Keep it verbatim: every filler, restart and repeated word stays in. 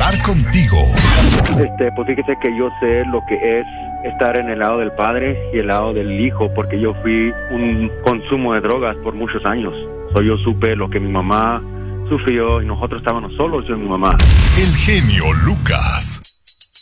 hablar contigo. Este, pues fíjese que yo sé lo que es estar en el lado del padre y el lado del hijo, porque yo fui un consumo de drogas por muchos años. So, yo supe lo que mi mamá sufrió y nosotros estábamos solos, yo y mi mamá. El genio Lucas.